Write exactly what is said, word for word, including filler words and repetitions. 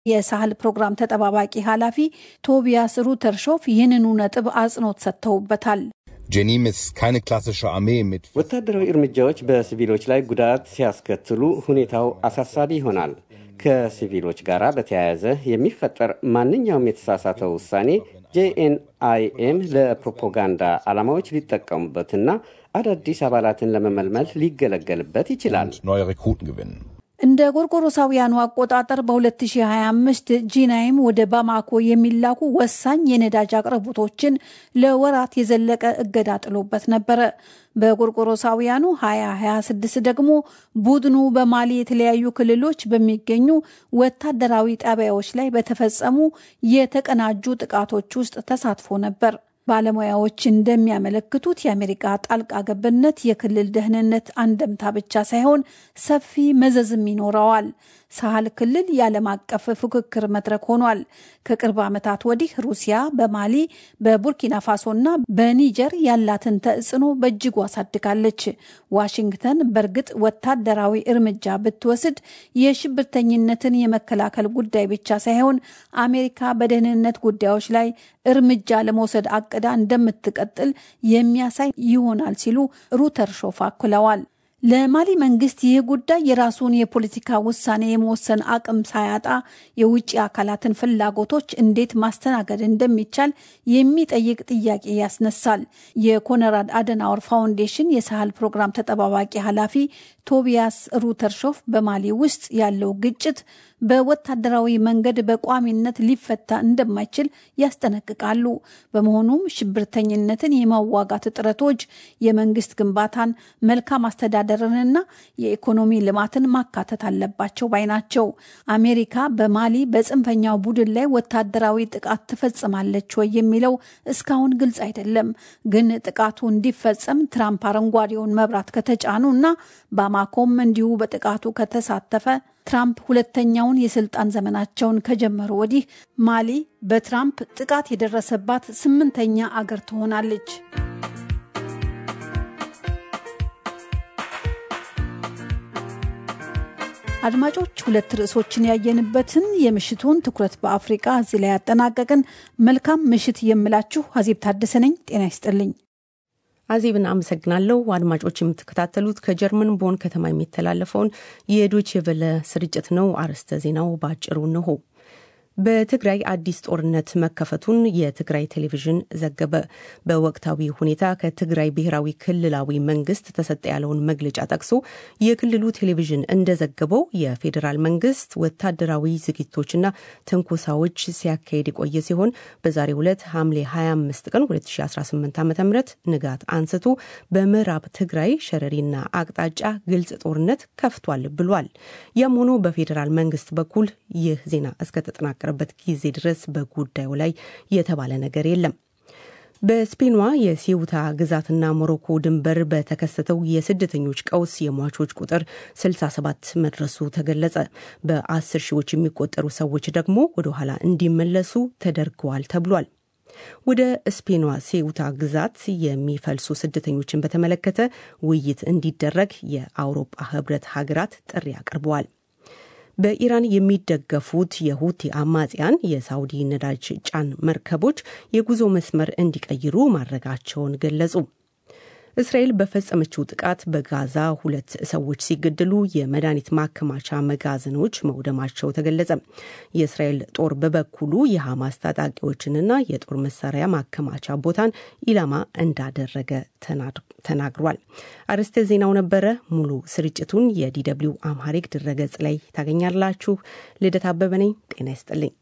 የሳህል ፕሮግራም ተጠባባቂ ኃላፊ ቶቢያስ ሩተርሾፍ ይህንኑ ነጥብ አጽንኦት ሰጥተውበታል። ጀኒም ist keine klassische Armee mit ወታደራዊ እርምጃዎች በሲቪሎች ላይ ጉዳት ሲያስከትሉ ሁኔታው አሳሳቢ ይሆናል። ከሲቪሎች ጋር በተያያዘ የሚፈጠር ማንኛውም የተሳሳተ ውሳኔ ጄኤንአይኤም ለፕሮፓጋንዳ ዓላማዎች ሊጠቀሙበትና አዳዲስ አባላትን ለመመልመል ሊገለገልበት ይችላል። neue Rekruten gewinnen. እንደ ጎርጎሮሳውያኑ አቆጣጠር በ2025 ጂናይም ወደ ባማኮ የሚላኩ ወሳኝ የነዳጅ አቅርቦቶችን ለወራት የዘለቀ እገዳ ጥሎበት ነበር። በጎርጎሮሳውያኑ twenty twenty-six ደግሞ ቡድኑ በማሊ የተለያዩ ክልሎች በሚገኙ ወታደራዊ ጣቢያዎች ላይ በተፈጸሙ የተቀናጁ ጥቃቶች ውስጥ ተሳትፎ ነበር። ባለሙያዎች እንደሚያመለክቱት የአሜሪካ ጣልቃ ገብነት የክልል ደህንነት አንደምታ ብቻ ሳይሆን ሰፊ መዘዝም ይኖረዋል። ሳህል ክልል የዓለም አቀፍ ፉክክር መድረክ ሆኗል። ከቅርብ ዓመታት ወዲህ ሩሲያ በማሊ በቡርኪና ፋሶና በኒጀር ያላትን ተጽዕኖ በእጅጉ አሳድጋለች። ዋሽንግተን በእርግጥ ወታደራዊ እርምጃ ብትወስድ የሽብርተኝነትን የመከላከል ጉዳይ ብቻ ሳይሆን አሜሪካ በደህንነት ጉዳዮች ላይ እርምጃ ለመውሰድ አቅዳ እንደምትቀጥል የሚያሳይ ይሆናል ሲሉ ሩተርሾፍ አክለዋል። ለማሊ መንግስት ይህ ጉዳይ የራሱን የፖለቲካ ውሳኔ የመወሰን አቅም ሳያጣ የውጭ አካላትን ፍላጎቶች እንዴት ማስተናገድ እንደሚቻል የሚጠይቅ ጥያቄ ያስነሳል። የኮንራድ አደናወር ፋውንዴሽን የሳህል ፕሮግራም ተጠባባቂ ኃላፊ ቶቢያስ ሩተርሾፍ በማሊ ውስጥ ያለው ግጭት በወታደራዊ መንገድ በቋሚነት ሊፈታ እንደማይችል ያስጠነቅቃሉ። በመሆኑም ሽብርተኝነትን የማዋጋት ጥረቶች የመንግስት ግንባታን፣ መልካም አስተዳደርንና የኢኮኖሚ ልማትን ማካተት አለባቸው ባይ ናቸው። አሜሪካ በማሊ በጽንፈኛው ቡድን ላይ ወታደራዊ ጥቃት ትፈጽማለች ወይ የሚለው እስካሁን ግልጽ አይደለም። ግን ጥቃቱ እንዲፈጸም ትራምፕ አረንጓዴውን መብራት ከተጫኑና ባማኮም እንዲሁ በጥቃቱ ከተሳተፈ ትራምፕ ሁለተኛውን የስልጣን ዘመናቸውን ከጀመሩ ወዲህ ማሊ በትራምፕ ጥቃት የደረሰባት ስምንተኛ አገር ትሆናለች። አድማጮች፣ ሁለት ርዕሶችን ያየንበትን የምሽቱን ትኩረት በአፍሪካ እዚህ ላይ ያጠናቀቅን። መልካም ምሽት የምላችሁ አዜብ ታደሰ ነኝ። ጤና ይስጥልኝ። አዜብን አመሰግናለሁ። አድማጮች የምትከታተሉት ከጀርመን ቦን ከተማ የሚተላለፈውን የዶይቼ ቬለ ስርጭት ነው። አርዕስተ ዜናው ባጭሩ ነው። በትግራይ አዲስ ጦርነት መከፈቱን የትግራይ ቴሌቪዥን ዘገበ። በወቅታዊ ሁኔታ ከትግራይ ብሔራዊ ክልላዊ መንግስት ተሰጠ ያለውን መግለጫ ጠቅሶ የክልሉ ቴሌቪዥን እንደዘገበው የፌዴራል መንግስት ወታደራዊ ዝግጅቶችና ትንኮሳዎች ሲያካሄድ የቆየ ሲሆን በዛሬው ዕለት ሐምሌ ሃያ አምስት ቀን ሁለት ሺህ አስራ ስምንት ዓ.ም ንጋት አንስቶ በምዕራብ ትግራይ ሸረሪና አቅጣጫ ግልጽ ጦርነት ከፍቷል ብሏል። ያም ሆኖ በፌዴራል መንግስት በኩል ይህ ዜና እስከተጠናቀ በት ጊዜ ድረስ በጉዳዩ ላይ የተባለ ነገር የለም። በስፔኗ የሲዩታ ግዛትና ሞሮኮ ድንበር በተከሰተው የስደተኞች ቀውስ የሟቾች ቁጥር ስልሳ ሰባት መድረሱ ተገለጸ። በአስር ሺዎች የሚቆጠሩ ሰዎች ደግሞ ወደ ኋላ እንዲመለሱ ተደርገዋል ተብሏል። ወደ ስፔኗ ሲዩታ ግዛት የሚፈልሱ ስደተኞችን በተመለከተ ውይይት እንዲደረግ የአውሮፓ ህብረት ሀገራት ጥሪ አቅርበዋል። በኢራን የሚደገፉት የሁቲ አማጽያን የሳውዲ ነዳጅ ጫን መርከቦች የጉዞ መስመር እንዲቀይሩ ማድረጋቸውን ገለጹ። እስራኤል በፈጸመችው ጥቃት በጋዛ ሁለት ሰዎች ሲገደሉ የመድኃኒት ማከማቻ መጋዘኖች መውደማቸው ተገለጸ። የእስራኤል ጦር በበኩሉ የሐማስ ታጣቂዎችንና የጦር መሳሪያ ማከማቻ ቦታን ኢላማ እንዳደረገ ተናግሯል። አርዕስተ ዜናው ነበረ። ሙሉ ስርጭቱን የዲደብሊው አምሃሪክ ድረገጽ ላይ ታገኛላችሁ። ልደት አበበ ነኝ። ጤና ይስጥልኝ።